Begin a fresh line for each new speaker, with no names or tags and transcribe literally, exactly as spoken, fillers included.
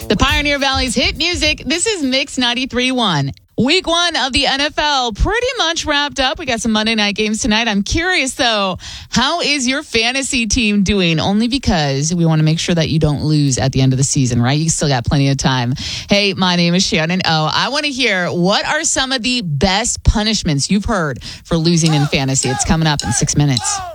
The Pioneer Valley's hit music. This is Mix ninety-three point one. Week one of the N F L pretty much wrapped up. We got some Monday night games tonight. I'm curious, though, how is your fantasy team doing? Only because we want to make sure that you don't lose at the end of the season, right? You still got plenty of time. Hey, my name is Shannon O. I want to hear, what are some of the best punishments you've heard for losing in fantasy? It's coming up in six minutes.